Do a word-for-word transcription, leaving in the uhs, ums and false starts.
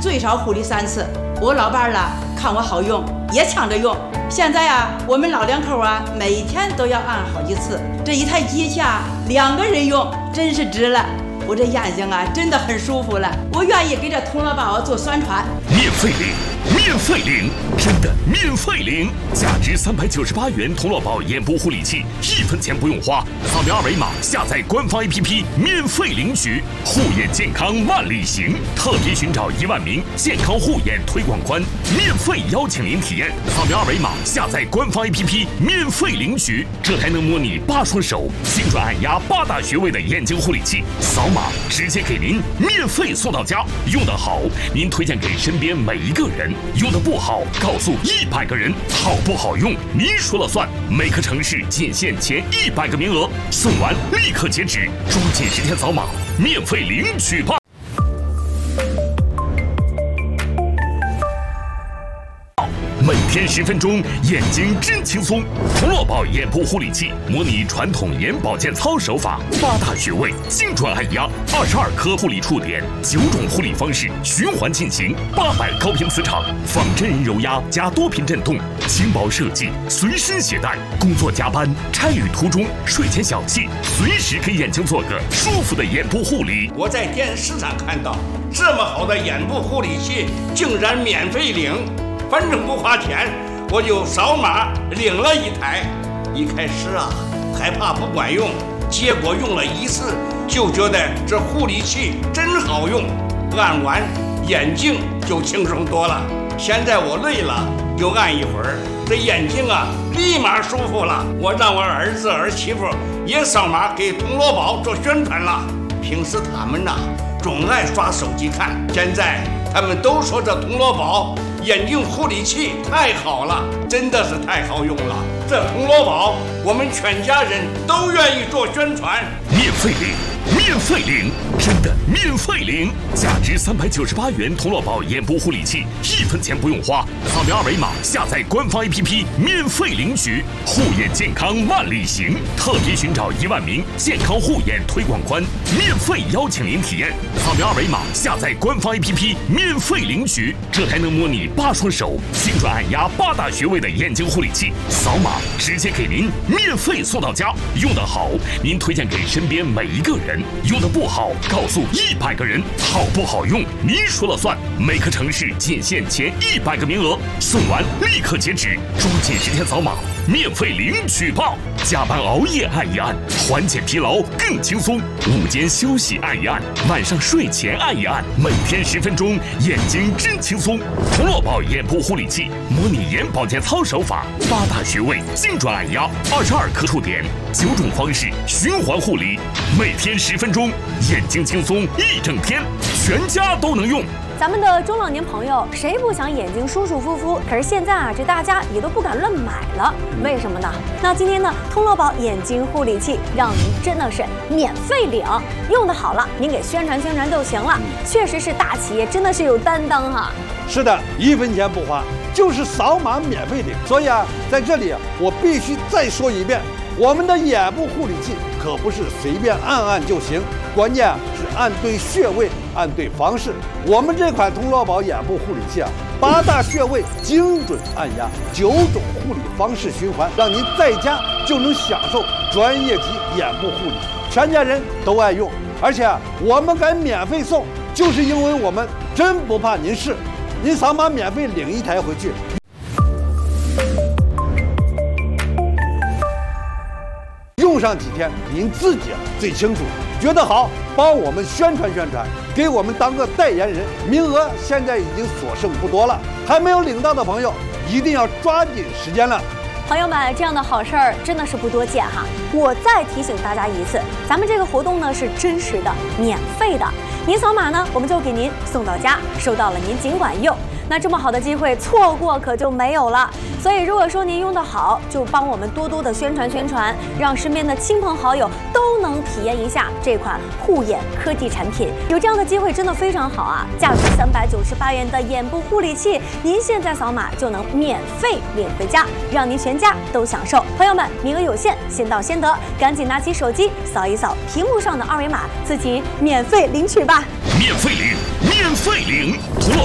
最少护理三次。我老伴儿啦，看我好用，也抢着用。现在啊，我们老两口啊，每天都要按好几次。这一台机器啊，两个人用，真是值了。我这眼睛啊，真的很舒服了。我愿意给这童乐宝做宣传。 免费领，免费领，真的免费领！价值三百九十八元童乐宝眼部护理器，一分钱不用花，扫描二维码下载官方 A P P 免费领取。护眼健康万里行，特别寻找一万名健康护眼推广官，免费邀请您体验。扫描二维码下载官方 A P P 免费领取。这台能模拟八双手、精准按压八大穴位的眼睛护理器，扫码直接给您免费送到家。用得好，您推荐给身边每一个人；用得不好，告诉一百个人。好不好用，您说了算。每个城市仅限前一百个名额，送完立刻截止，抓紧时间扫码，免费领取吧。每天十分钟，眼睛真轻松。童乐宝眼部护理器模拟传统眼保健操手法，八大穴位精准按压，二十二颗护理触点，九种护理方式循环进行，八百高频磁场，仿真人揉压加多频震动，轻薄设计，随身携带。工作加班、差旅途中、睡前小憩，随时给眼睛做个舒服的眼部护理。 我在电视上看到这么好的眼部护理器，竟然免费领。反正不花钱，我就扫码领了一台。一开始啊，害怕不管用，结果用了一次就觉得这护理器真好用，按完眼睛就轻松多了。现在我累了就按一会儿，这眼睛啊立马舒服了。我让我儿子儿媳妇也扫码给童乐宝做宣传了。平时他们呐、啊、总爱刷手机看，现在他们都说这童乐宝眼睛护理器太好了，真的是太好用了。这童乐宝，我们全家人都愿意做宣传。 免费领，免费领，真的免费领！价值三百九十八元童乐宝眼部护理器，一分钱不用花，扫描二维码下载官方 A P P 免费领取。护眼健康万里行，特别寻找一万名健康护眼推广官，免费邀请您体验。扫描二维码下载官方 A P P 免费领取。这台能模拟八双手、精准按压八大穴位的眼睛护理器，扫码直接给您免费送到家。用得好，您推荐给身边每一个人；用得不好，告诉一百个人。好不好用，您说了算。每个城市仅限前一百个名额，送完立刻截止，抓紧时间扫码，免费领取吧。加班熬夜按一按，缓解疲劳更轻松；午间休息按一按，晚上睡前按一按，每天十分钟，眼睛真轻松。童乐宝眼部护理器模拟眼保健操手法，八大穴位精准按压，二十二颗触点，九种方式循环护理，每天十分钟，眼睛轻松一整天，全家都能用。 咱们的中老年朋友谁不想眼睛舒舒服服？可是现在啊，这大家也都不敢乱买了，为什么呢？那今天呢，童乐宝眼睛护理器让您真的是免费领，用的好了，您给宣传宣传就行了。确实是大企业，真的是有担当哈。 是的，一分钱不花，就是扫码免费领。所以啊，在这里我必须再说一遍，我们的眼部护理器可不是随便按按就行，关键是按对穴位，按对方式。我们这款童乐宝眼部护理器啊，八大穴位精准按压，九种护理方式循环，让您在家就能享受专业级眼部护理，全家人都爱用。而且啊，我们敢免费送，就是因为我们真不怕您试。您扫码免费领一台回去。用上几天，您自己最清楚。觉得好，帮我们宣传宣传，给我们当个代言人。名额现在已经所剩不多了，还没有领到的朋友，一定要抓紧时间了。 朋友们，这样的好事儿真的是不多见哈！我再提醒大家一次，咱们这个活动呢是真实的、免费的。您扫码呢，我们就给您送到家，收到了您尽管用。那这么好的机会，错过可就没有了。所以，如果说您用得好，就帮我们多多的宣传宣传，让身边的亲朋好友都能体验一下这款护眼科技产品。有这样的机会，真的非常好啊！价值三百九十八元的眼部护理器，您现在扫码就能免费领回家，让您全家都享受。朋友们，名额有限，先到先得，赶紧拿起手机扫一扫屏幕上的二维码，自己免费领取吧！ 免费领，免费领，